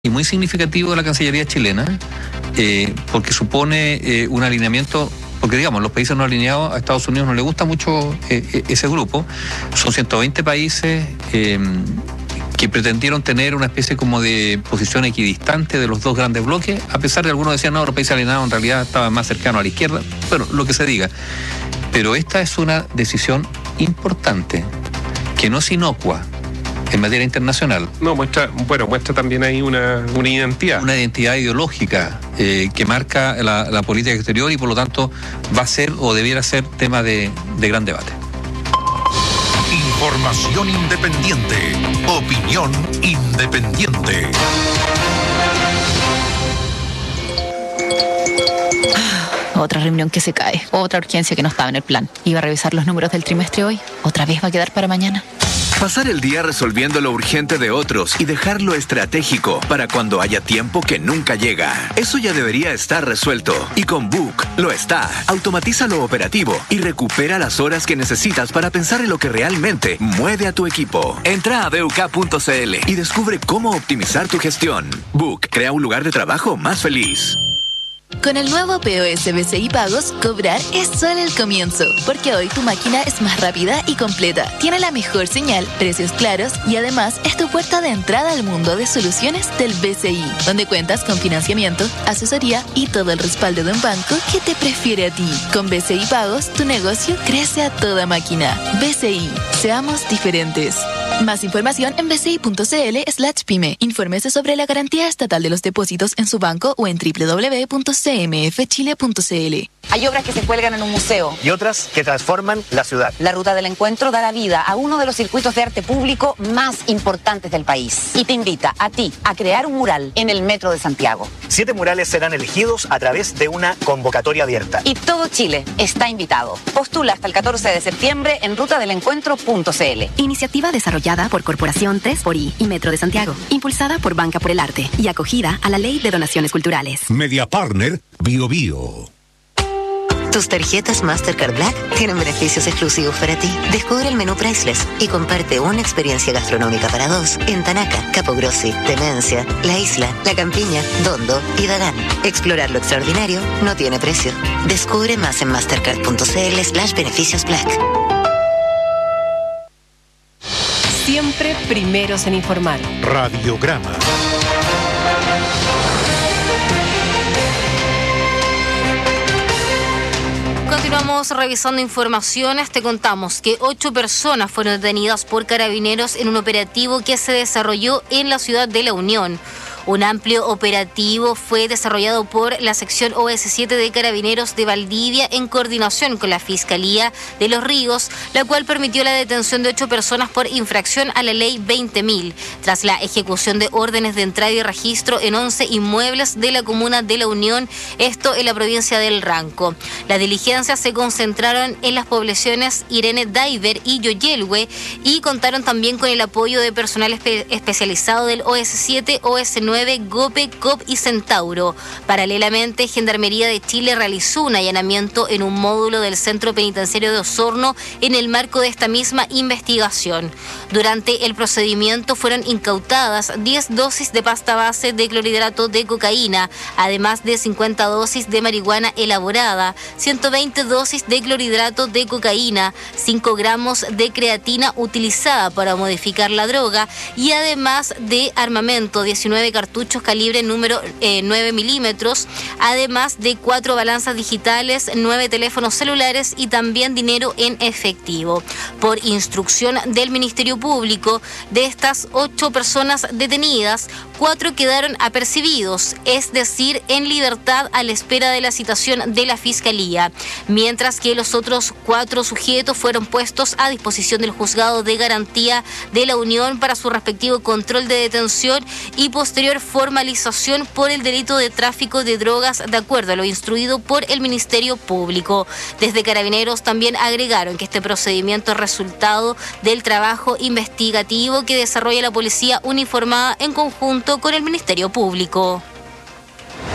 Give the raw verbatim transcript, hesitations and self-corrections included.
y muy significativo de la Cancillería chilena, eh, porque supone eh, un alineamiento, porque digamos, los países no alineados a Estados Unidos no le gusta mucho eh, ese grupo. Son ciento veinte países eh, que pretendieron tener una especie como de posición equidistante de los dos grandes bloques, a pesar de algunos decían, no, los países alineados en realidad estaban más cercanos a la izquierda, bueno, lo que se diga. Pero esta es una decisión importante, que no es inocua en materia internacional. No, muestra, bueno, muestra también ahí una, una identidad. Una identidad ideológica eh, que marca la, la política exterior y por lo tanto va a ser o debiera ser tema de, de gran debate. Información independiente. Opinión independiente. Otra reunión que se cae, otra urgencia que no estaba en el plan. Iba a revisar los números del trimestre hoy, otra vez va a quedar para mañana. Pasar el día resolviendo lo urgente de otros y dejar lo estratégico para cuando haya tiempo que nunca llega. Eso ya debería estar resuelto. Y con Book lo está. Automatiza lo operativo y recupera las horas que necesitas para pensar en lo que realmente mueve a tu equipo. Entra a b u k punto c l y descubre cómo optimizar tu gestión. Book crea un lugar de trabajo más feliz. Con el nuevo P O S B C I Pagos, cobrar es solo el comienzo, porque hoy tu máquina es más rápida y completa, tiene la mejor señal, precios claros y además es tu puerta de entrada al mundo de soluciones del B C I, donde cuentas con financiamiento, asesoría y todo el respaldo de un banco que te prefiere a ti. Con B C I Pagos, tu negocio crece a toda máquina. B C I, seamos diferentes. Más información en b c i punto c l slash pyme. Infórmese sobre la garantía estatal de los depósitos en su banco o en w w w punto c m f chile punto c l. Hay obras que se cuelgan en un museo. Y otras que transforman la ciudad. La Ruta del Encuentro dará vida a uno de los circuitos de arte público más importantes del país. Y te invita a ti a crear un mural en el Metro de Santiago. Siete murales serán elegidos a través de una convocatoria abierta. Y todo Chile está invitado. Postula hasta el catorce de septiembre en ruta del encuentro punto c l. Iniciativa desarrollada por Corporación tres por I y Metro de Santiago. Impulsada por Banca por el Arte y acogida a la Ley de Donaciones Culturales. Media Partner Bio Bio. Tus tarjetas Mastercard Black tienen beneficios exclusivos para ti. Descubre el menú Priceless y comparte una experiencia gastronómica para dos en Tanaca, Capogrossi, Demencia, La Isla, La Campiña, Dondo y Dagán. Explorar lo extraordinario no tiene precio. Descubre más en mastercard punto c l slash beneficios black. Siempre primeros en informar. Radiograma. Continuamos revisando informaciones. Te contamos que ocho personas fueron detenidas por carabineros en un operativo que se desarrolló en la ciudad de La Unión. Un amplio operativo fue desarrollado por la sección O S siete de Carabineros de Valdivia en coordinación con la Fiscalía de Los Ríos, la cual permitió la detención de ocho personas por infracción a la ley veinte mil, tras la ejecución de órdenes de entrada y registro en once inmuebles de la comuna de La Unión, esto en la provincia del Ranco. Las diligencias se concentraron en las poblaciones Irene Daiver y Yoyelhue y contaron también con el apoyo de personal espe- especializado del O S siete, O S nueve, GOPE, C O P y Centauro. Paralelamente, Gendarmería de Chile realizó un allanamiento en un módulo del Centro Penitenciario de Osorno en el marco de esta misma investigación. Durante el procedimiento fueron incautadas diez dosis de pasta base de clorhidrato de cocaína, además de cincuenta dosis de marihuana elaborada, ciento veinte dosis de clorhidrato de cocaína, cinco gramos de creatina utilizada para modificar la droga y además de armamento, diecinueve cartuchos calibre número eh, nueve milímetros, además de cuatro balanzas digitales, nueve teléfonos celulares y también dinero en efectivo. Por instrucción del Ministerio Público, de estas ocho personas detenidas, cuatro quedaron apercibidos, es decir, en libertad a la espera de la citación de la Fiscalía, mientras que los otros cuatro sujetos fueron puestos a disposición del Juzgado de Garantía de La Unión para su respectivo control de detención y posterior formalización por el delito de tráfico de drogas, de acuerdo a lo instruido por el Ministerio Público. Desde Carabineros también agregaron que este procedimiento es resultado del trabajo investigativo que desarrolla la Policía Uniformada en conjunto con el Ministerio Público.